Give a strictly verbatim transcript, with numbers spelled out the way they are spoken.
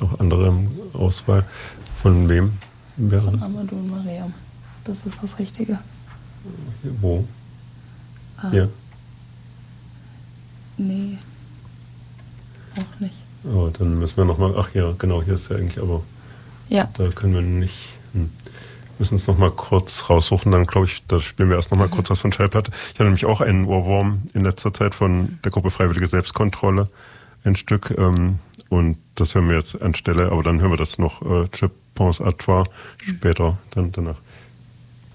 noch andere Auswahl. Von wem wäre? Von Amadou und Mariam. Das ist das Richtige. Wo? Ah. Hier? Nee. Auch nicht. Oh, dann müssen wir nochmal. Ach ja, genau, hier ist ja eigentlich, aber ja. Da können wir nicht. Hm. Müssen uns nochmal kurz raussuchen, dann glaube ich, da spielen wir erst nochmal mhm. kurz was von Schallplatte. Ich hatte nämlich auch einen Ohrwurm in letzter Zeit von der Gruppe Freiwillige Selbstkontrolle, ein Stück. Ähm, und das hören wir jetzt anstelle, aber dann hören wir das noch, äh, Je pense à toi, später, dann danach.